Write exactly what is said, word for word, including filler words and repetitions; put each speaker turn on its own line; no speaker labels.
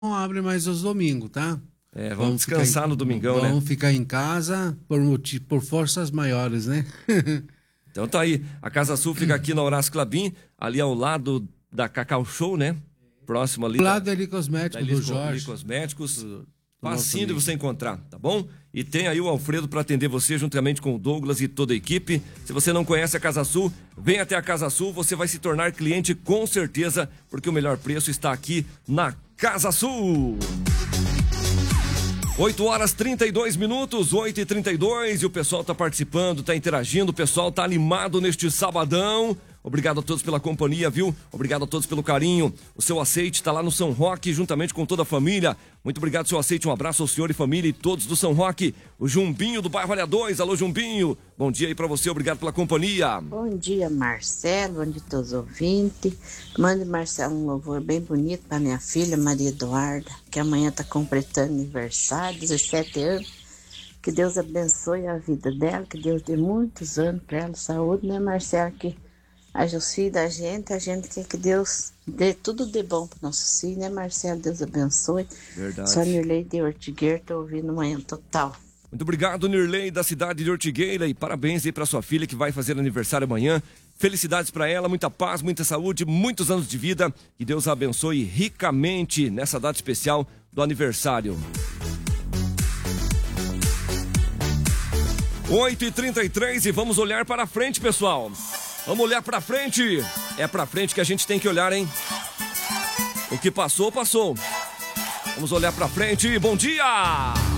não abre mais aos domingos, tá?
É, vamos, vamos descansar em, no domingão, vamos né?
Vamos ficar em casa por, por forças maiores, né?
Então tá aí, a Casa Sul fica aqui na Horácio Clabin, ali ao lado da Cacau Show, né? Próximo ali.
Do lado da Eli Cosméticos, do Jorge.
Eli Cosméticos, facinho de você encontrar, tá bom? E tem aí o Alfredo para atender você juntamente com o Douglas e toda a equipe. Se você não conhece a Casa Sul, vem até a Casa Sul, você vai se tornar cliente com certeza, porque o melhor preço está aqui na Casa Sul. oito horas e trinta e dois minutos, oito e trinta e dois, e o pessoal tá participando, tá interagindo, o pessoal tá animado neste sabadão. Obrigado a todos pela companhia, viu? Obrigado a todos pelo carinho. O seu Aceite tá lá no São Roque, juntamente com toda a família. Muito obrigado, seu Aceite. Um abraço ao senhor e família e todos do São Roque. O Jumbinho do bairro Alha dois. Alô, Jumbinho. Bom dia aí pra você, obrigado pela companhia.
Bom dia, Marcelo, bom dia a todos os ouvintes. Mande, Marcelo, um louvor bem bonito pra minha filha, Maria Eduarda, que amanhã tá completando aniversário, dezessete anos. Que Deus abençoe a vida dela, que Deus dê muitos anos pra ela, saúde, né, Marcelo? Que haja os filhos da gente, a gente quer que Deus dê tudo de bom para nossos filhos, né, Marcelo? Deus abençoe.
Verdade.
Sou a Nirley de Ortigueira, tô ouvindo Manhã Total.
Muito obrigado, Nirley, da cidade de Ortigueira, e parabéns aí para sua filha que vai fazer aniversário amanhã. Felicidades para ela, muita paz, muita saúde, muitos anos de vida. Que Deus a abençoe ricamente nessa data especial do aniversário. oito e trinta e três e vamos olhar para frente, pessoal. Vamos olhar pra frente. É pra frente que a gente tem que olhar, hein? O que passou, passou. Vamos olhar pra frente. Bom dia!